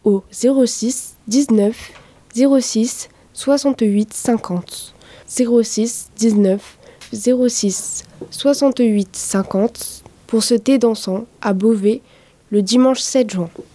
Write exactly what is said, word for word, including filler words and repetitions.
au zéro six dix-neuf zéro six soixante-huit cinquante. zéro six dix-neuf zéro six soixante-huit cinquante pour ce thé dansant à Beauvais le dimanche sept juin.